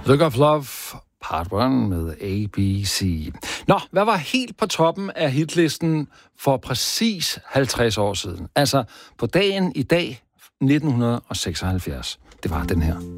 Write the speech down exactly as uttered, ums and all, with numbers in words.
Look of Love, part et med A B C. Nå, hvad var helt på toppen af hitlisten for præcis halvtreds år siden? Altså på dagen i dag, nitten seksoghalvfjerds. Det var den her.